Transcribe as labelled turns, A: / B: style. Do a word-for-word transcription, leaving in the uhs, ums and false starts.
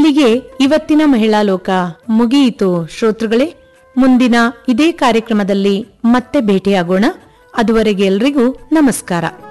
A: ಇಲ್ಲಿಗೆ ಇವತ್ತಿನ ಮಹಿಳಾ ಲೋಕ ಮುಗಿಯಿತು ಶ್ರೋತೃಗಳೇ. ಮುಂದಿನ ಇದೇ ಕಾರ್ಯಕ್ರಮದಲ್ಲಿ ಮತ್ತೆ ಭೇಟಿಯಾಗೋಣ. ಅದುವರೆಗೆ ಎಲ್ರಿಗೂ ನಮಸ್ಕಾರ.